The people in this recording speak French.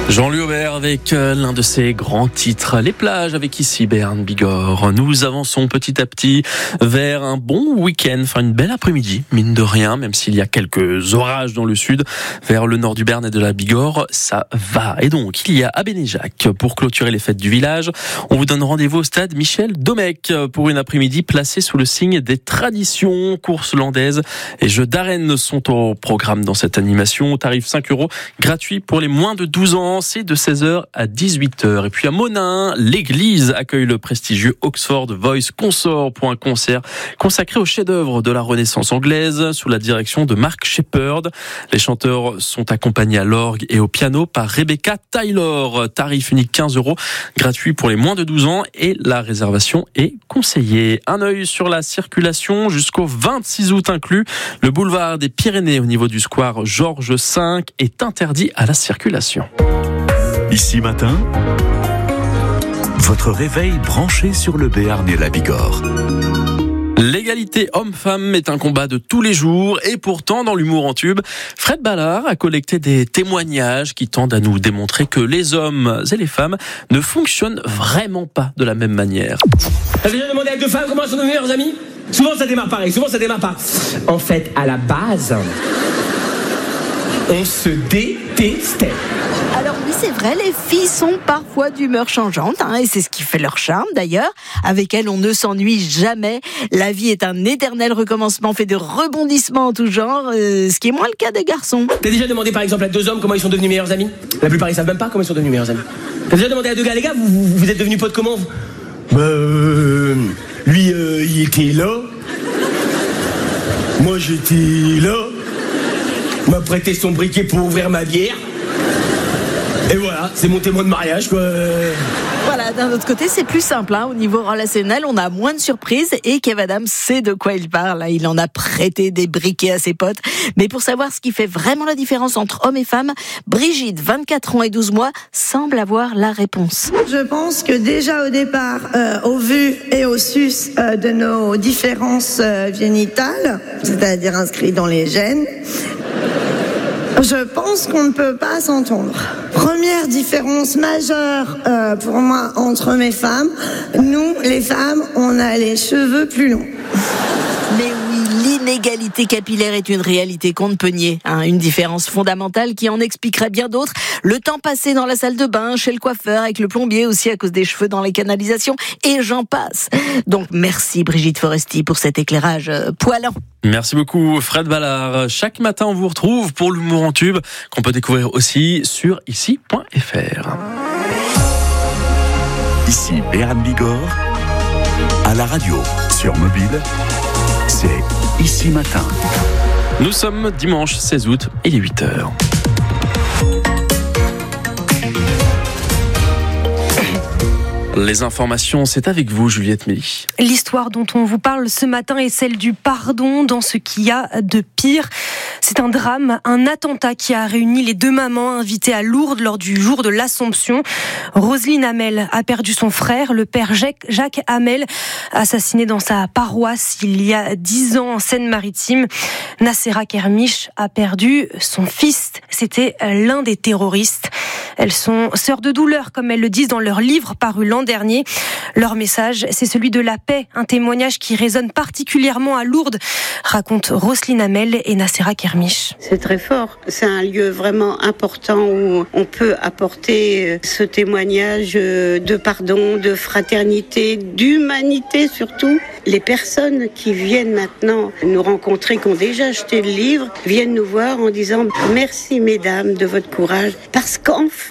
Jean-Louis Aubert avec l'un de ses grands titres, les plages, avec ici Béarn Bigorre. Nous avançons petit à petit vers un bon week-end, enfin une belle après-midi, mine de rien, même s'il y a quelques orages dans le sud, vers le nord du Béarn et de la Bigorre, ça va. Et donc, il y a à Bénéjac, pour clôturer les fêtes du village, on vous donne rendez-vous au stade Michel Domecq pour une après-midi placée sous le signe des traditions. Courses landaises et jeux d'arène sont au programme dans cette animation, au tarif 5 €, gratuit pour les moins de 12 ans. C'est de 16h à 18h. Et puis à Monin, l'église accueille le prestigieux Oxford Voice Consort pour un concert consacré aux chefs-d'œuvre de la Renaissance anglaise sous la direction de Mark Sheppard. Les chanteurs sont accompagnés à l'orgue et au piano par Rebecca Taylor. Tarif unique 15 €, gratuit pour les moins de 12 ans et la réservation est conseillée. Un œil sur la circulation jusqu'au 26 août inclus. Le boulevard des Pyrénées au niveau du square Georges V est interdit à la circulation. Ici matin, votre réveil branché sur le Béarn et la Bigorre. L'égalité homme-femme est un combat de tous les jours et pourtant, dans l'humour en tube, Fred Ballard a collecté des témoignages qui tendent à nous démontrer que les hommes et les femmes ne fonctionnent vraiment pas de la même manière. T'as déjà demandé à deux femmes comment sont nos meilleurs amis ? Souvent ça démarre pareil, souvent ça démarre pas. En fait, à la base, on se détestait. Alors oui, c'est vrai, les filles sont parfois d'humeur changeante, et c'est ce qui fait leur charme d'ailleurs. Avec elles, on ne s'ennuie jamais. La vie est un éternel recommencement fait de rebondissements en tout genre, ce qui est moins le cas des garçons. T'as déjà demandé par exemple à deux hommes comment ils sont devenus meilleurs amis ? La plupart ils savent même pas comment ils sont devenus meilleurs amis. T'as déjà demandé à deux gars, les gars, vous êtes devenus potes comment ? Lui il était là. Moi j'étais là. Il m'a prêté son briquet pour ouvrir ma bière. Et voilà, c'est mon témoin de mariage, quoi. Voilà, d'un autre côté, c'est plus simple. Au niveau relationnel, on a moins de surprises et Kev Adams sait de quoi il parle. Il en a prêté des briquets à ses potes. Mais pour savoir ce qui fait vraiment la différence entre hommes et femmes, Brigitte, 24 ans et 12 mois, semble avoir la réponse. Je pense que déjà au départ, au vu et au sus de nos différences génitales, c'est-à-dire inscrites dans les gènes, je pense qu'on ne peut pas s'entendre. Première différence majeure pour moi entre hommes et femmes, nous, les femmes, on a les cheveux plus longs. Mais oui, l'inégalité capillaire est une réalité qu'on ne peut nier. Une différence fondamentale qui en expliquerait bien d'autres. Le temps passé dans la salle de bain, chez le coiffeur, avec le plombier aussi à cause des cheveux dans les canalisations, et j'en passe. Donc merci Brigitte Foresti pour cet éclairage poilant. Merci beaucoup Fred Ballard. Chaque matin on vous retrouve pour l'humour en tube qu'on peut découvrir aussi sur ici.fr. Ici Béarn Bigorre, à la radio, sur mobile, c'est Ici matin. Nous sommes dimanche 16 août, il est 8h. Les informations, c'est avec vous, Juliette Méli. L'histoire dont on vous parle ce matin est celle du pardon dans ce qu'il y a de pire. C'est un drame, un attentat qui a réuni les deux mamans invitées à Lourdes lors du jour de l'Assomption. Roselyne Hamel a perdu son frère, le père Jacques Hamel, assassiné dans sa paroisse il y a 10 ans en Seine-Maritime. Nassera Kermiche a perdu son fils. C'était l'un des terroristes. Elles sont sœurs de douleur, comme elles le disent dans leur livre paru l'an dernier. Leur message, c'est celui de la paix, un témoignage qui résonne particulièrement à Lourdes, racontent Roselyne Hamel et Nassera Kermiche. C'est très fort, c'est un lieu vraiment important où on peut apporter ce témoignage de pardon, de fraternité, d'humanité surtout. Les personnes qui viennent maintenant nous rencontrer, qui ont déjà acheté le livre, viennent nous voir en disant « Merci mesdames de votre courage » parce qu'enfin,